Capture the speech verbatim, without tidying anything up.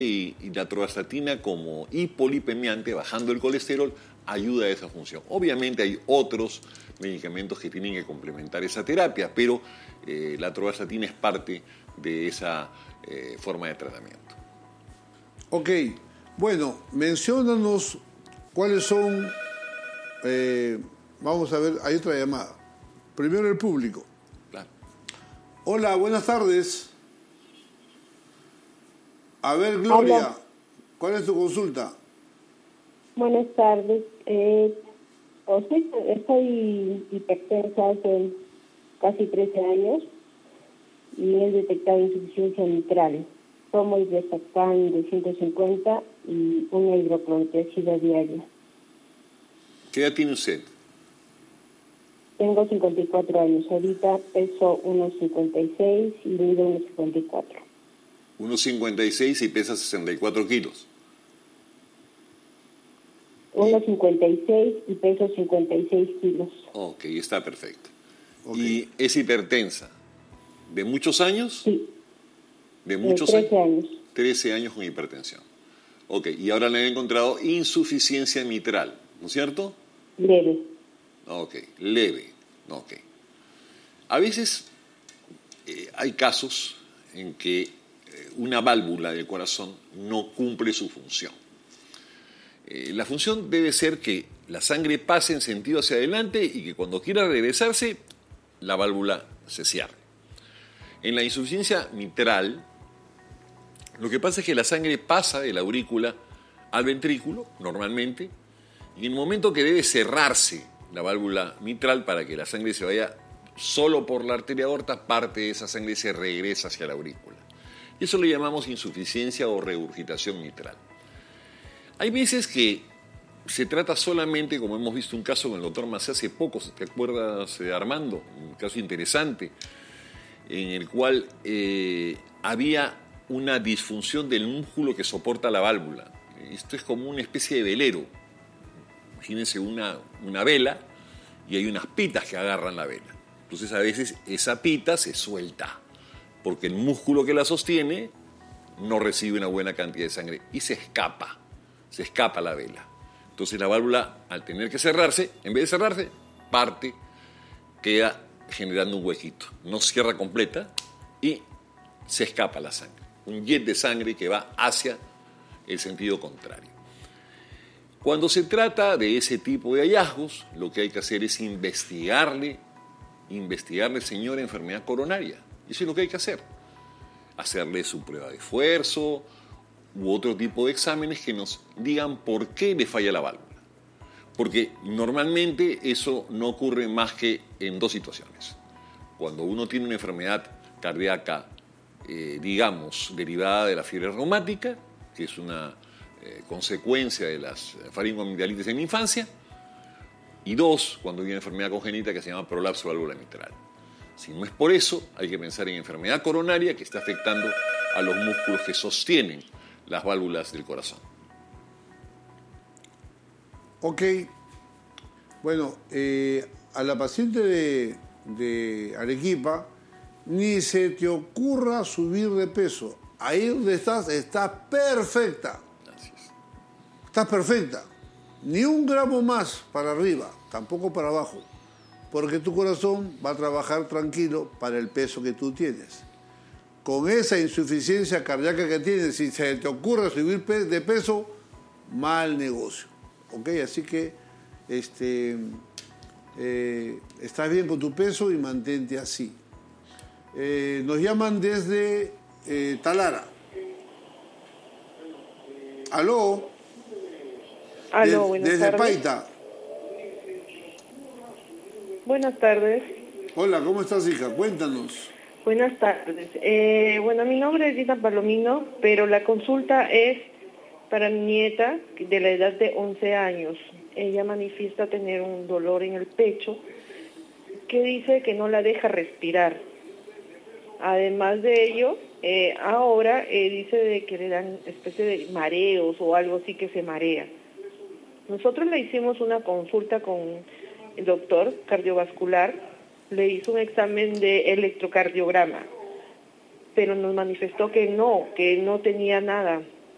Y, y la atorvastatina como hipolipemiante, bajando el colesterol, ayuda a esa función. Obviamente hay otros medicamentos que tienen que complementar esa terapia, pero eh, la atorvastatina es parte de esa eh, forma de tratamiento. Ok, bueno, menciónanos cuáles son, eh, vamos a ver, hay otra llamada. Primero el público. Claro. Hola, buenas tardes. A ver, Gloria, Hola. ¿Cuál es tu consulta? Buenas tardes. Eh, o sea, estoy hipertensa hace casi trece años y he detectado insuficiencia mitral. Tomo Irbesartán de ciento cincuenta y una hidroclorotiazida diaria. ¿Qué edad tiene usted? Tengo cincuenta y cuatro años. Ahorita peso uno cincuenta y seis y mido uno cincuenta y cuatro. uno cincuenta y seis y pesa sesenta y cuatro kilos. uno cincuenta y seis y peso cincuenta y seis kilos. Ok, está perfecto. Okay. ¿Y es hipertensa? ¿De muchos años? Sí. ¿De muchos eh, trece años? años. trece años con hipertensión. Ok, y ahora le han encontrado insuficiencia mitral, ¿no es cierto? Leve. Ok, leve. Ok. A veces eh, hay casos en que una válvula del corazón no cumple su función. Eh, la función debe ser que la sangre pase en sentido hacia adelante y que cuando quiera regresarse, la válvula se cierre. En la insuficiencia mitral, lo que pasa es que la sangre pasa de la aurícula al ventrículo, normalmente, y en el momento que debe cerrarse la válvula mitral para que la sangre se vaya solo por la arteria aorta, parte de esa sangre se regresa hacia la aurícula. Eso le llamamos insuficiencia o regurgitación mitral. Hay veces que se trata solamente, como hemos visto un caso con el doctor Macé hace poco, ¿te acuerdas, Armando? Un caso interesante, en el cual eh, había una disfunción del músculo que soporta la válvula. Esto es como una especie de velero. Imagínense una, una vela y hay unas pitas que agarran la vela. Entonces a veces esa pita se suelta, porque el músculo que la sostiene no recibe una buena cantidad de sangre y se escapa, se escapa la vela. Entonces la válvula, al tener que cerrarse, en vez de cerrarse, parte, queda generando un huequito. No cierra completa y se escapa la sangre. Un jet de sangre que va hacia el sentido contrario. Cuando se trata de ese tipo de hallazgos, lo que hay que hacer es investigarle, investigarle, señor, enfermedad coronaria. Eso es lo que hay que hacer. Hacerle su prueba de esfuerzo u otro tipo de exámenes que nos digan por qué le falla la válvula. Porque normalmente eso no ocurre más que en dos situaciones. Cuando uno tiene una enfermedad cardíaca, eh, digamos, derivada de la fiebre reumática, que es una eh, consecuencia de las faringoamigdalitis en la infancia, y dos, cuando hay una enfermedad congénita que se llama prolapso valvular mitral. Si no es por eso, hay que pensar en enfermedad coronaria que está afectando a los músculos que sostienen las válvulas del corazón. Ok. Bueno, eh, a la paciente de, de Arequipa, ni se te ocurra subir de peso. Ahí donde estás, estás perfecta. Gracias. Estás perfecta. Ni un gramo más para arriba, tampoco para abajo. Porque tu corazón va a trabajar tranquilo para el peso que tú tienes. Con esa insuficiencia cardíaca que tienes, si se te ocurre subir de peso, mal negocio. ¿Ok? Así que este, eh, estás bien con tu peso y mantente así. Eh, nos llaman desde eh, Talara. ¿Aló? Aló, De, buenas desde tardes. Paita. Buenas tardes. Hola, ¿cómo estás, hija? Cuéntanos. Buenas tardes. Eh, bueno, mi nombre es Dina Palomino, pero la consulta es para mi nieta de la edad de once años. Ella manifiesta tener un dolor en el pecho que dice que no la deja respirar. Además de ello, eh, ahora eh, dice de que le dan especie de mareos o algo así, que se marea. Nosotros le hicimos una consulta con el doctor cardiovascular, le hizo un examen de electrocardiograma, pero nos manifestó que no, que no tenía nada.